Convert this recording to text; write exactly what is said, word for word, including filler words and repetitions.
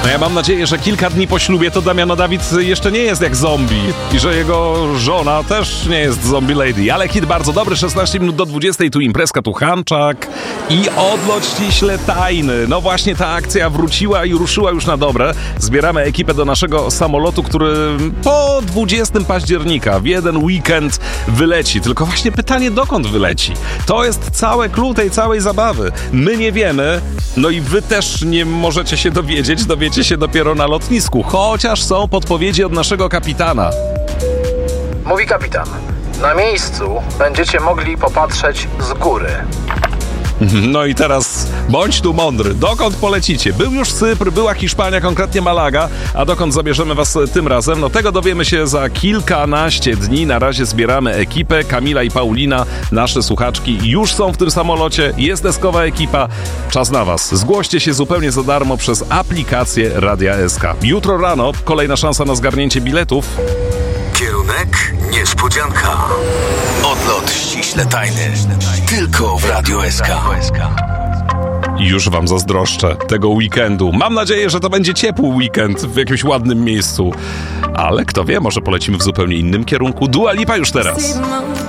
No ja mam nadzieję, że kilka dni po ślubie to Damiano Dawid jeszcze nie jest jak zombie i że jego żona też nie jest zombie lady. Ale hit bardzo dobry, szesnaście minut do dwudziestej, tu imprezka, tu Hanczak i odlot ściśle tajny. No właśnie ta akcja wróciła i ruszyła już na dobre. Zbieramy ekipę do naszego samolotu, który po dwudziestego października w jeden weekend wyleci. Tylko właśnie pytanie, dokąd wyleci? To jest całe clue tej całej zabawy. My nie wiemy, no i wy też nie możecie się dowiedzieć, dowiecie się dopiero na lotnisku, chociaż są podpowiedzi od naszego kapitana. Mówi kapitan. Na miejscu będziecie mogli popatrzeć z góry. No i teraz bądź tu mądry. Dokąd polecicie? Był już Cypr, była Hiszpania, konkretnie Malaga, a dokąd zabierzemy was tym razem? No tego dowiemy się za kilkanaście dni. Na razie zbieramy ekipę. Kamila i Paulina, nasze słuchaczki, już są w tym samolocie. Jest deskowa ekipa. Czas na was. Zgłoście się zupełnie za darmo przez aplikację Radia S K. Jutro rano kolejna szansa na zgarnięcie biletów. Kierunek niespodzianka. Odlot ściśle tajny. Tylko w Radio S K. Już wam zazdroszczę tego weekendu. Mam nadzieję, że to będzie ciepły weekend w jakimś ładnym miejscu. Ale kto wie, może polecimy w zupełnie innym kierunku. Dua Lipa już teraz.